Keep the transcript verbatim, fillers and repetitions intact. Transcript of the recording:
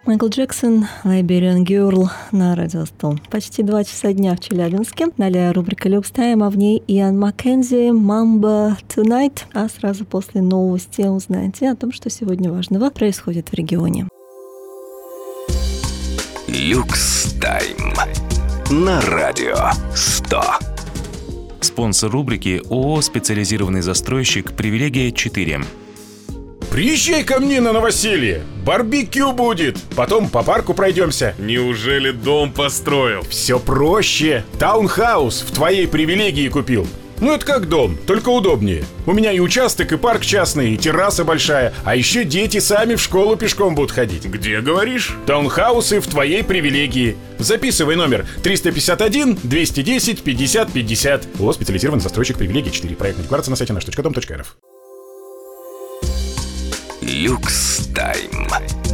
Майкл Джексон, Liberian Girl на Радио сто. Почти два часа дня в Челябинске. Далее рубрика Люкс Тайм, а в ней Иан Маккензи, Mamba Tonight. А сразу после новости узнаете о том, что сегодня важного происходит в регионе. Люкс Тайм на Радио сто. Спонсор рубрики ООО «Специализированный застройщик Привилегия четыре». Приезжай ко мне на новоселье, барбекю будет, потом по парку пройдемся. Неужели дом построил? Все проще, таунхаус в твоей Привилегии купил. Ну это как дом, только удобнее. У меня и участок, и парк частный, и терраса большая. А еще дети сами в школу пешком будут ходить. Где, говоришь? Таунхаусы в твоей Привилегии. Записывай номер триста пятьдесят один двести десять пятьдесят пятьдесят. ООО «Специализированный застройщик Привилегия четыре». Проектная декларация на сайте наш точка дом точка эр эф. Люкс Тайм.